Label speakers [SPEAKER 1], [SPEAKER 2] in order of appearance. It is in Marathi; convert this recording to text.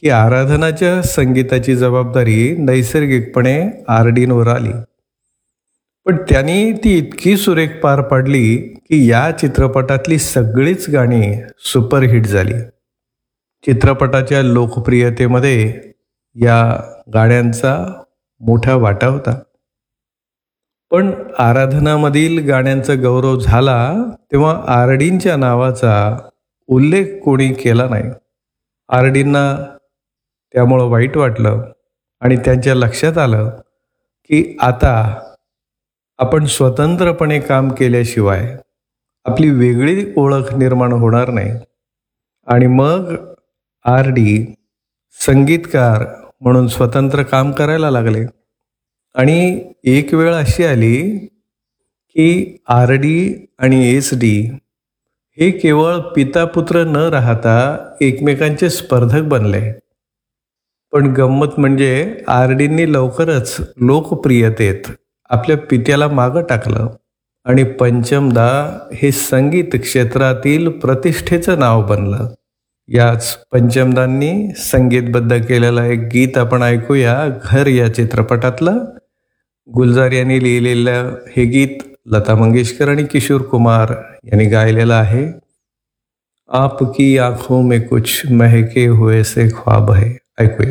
[SPEAKER 1] की आराधनाच्या संगीताची जबाबदारी नैसर्गिकपणे आर.डी.वर आली. पण त्यांनी ती इतकी सुरेख पार पाडली की या चित्रपटातली सगळीच गाणी सुपरहिट झाली. चित्रपटाच्या लोकप्रियतेमध्ये या गाण्यांचा मोठा वाटा होता. पण आराधनामधील गाण्यांचा गौरव झाला तेव्हा आर.डी.च्या नावाचा उल्लेख कोणी केला नाही. आर.डी.ना त्यामुळं वाईट वाटलं आणि त्यांच्या लक्षात आलं की आता आपण स्वतंत्रपणे काम केल्याशिवाय आपली वेगळी ओळख निर्माण होणार नाही. आणि मग आर.डी. संगीतकार म्हणून स्वतंत्र काम करायला लागले. आणि एक वेळ अशी आली की आर.डी. आणि एस.डी. हे केवळ पिता-पुत्र न राहता एकमेकांचे स्पर्धक बनले. पण गंमत म्हणजे आर.डी.नी लवकरच लोकप्रियतेत आपल्या पित्याला मागं टाकलं आणि पंचमदा हे संगीत क्षेत्रातील प्रतिष्ठेचं नाव बनलं. याच पंचमदांनी संगीतबद्ध केलेलं एक गीत आपण ऐकूया. घर या चित्रपटातलं. गुलजार यांनी लिहिलेलं हे गीत लता मंगेशकर आणि किशोर कुमार यांनी गायलेलं आहे. आपकी आंखों में कुछ महके हुए से ख्वाब है. ऐकूया.